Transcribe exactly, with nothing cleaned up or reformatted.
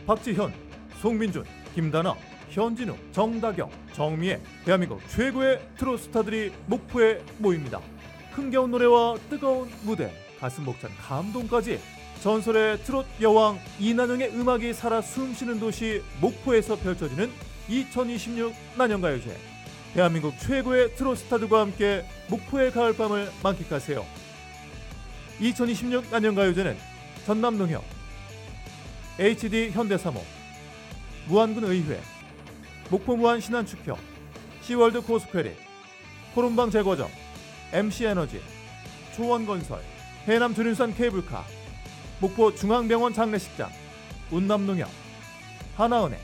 박지현, 송민준, 김다나, 현진우, 정다경, 정미애, 대한민국 최고의 트롯 스타들이 목포에 모입니다. 흥겨운 노래와 뜨거운 무대, 가슴 벅찬 감동까지 전설의 트롯 여왕 이난영의 음악이 살아 숨쉬는 도시 목포에서 펼쳐지는 이천이십육 난영가요제. 대한민국 최고의 트롯 스타들과 함께 목포의 가을밤을 만끽하세요. 이천이십육 난영가요제는 전남농협, 에이치디 현대사모, 무안군의회, 목포무안 신한축협, 시월드 코스퀘리, 코롬방 제과점, 엠씨에너지, 초원건설, 해남 두륜산 케이블카, 목포 중앙병원 장례식장, 운남농협, 하나은행,